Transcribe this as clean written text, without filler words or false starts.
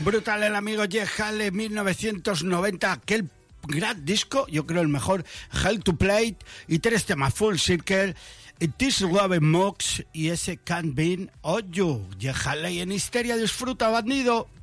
Brutal el amigo Jeff Haley, 1990, aquel gran disco, yo creo el mejor, Hell to Play, y 3 temas, Full Circle, It is Love Mox y ese Can't Be On You. Jeff Haley en Histeria, disfruta, bandido.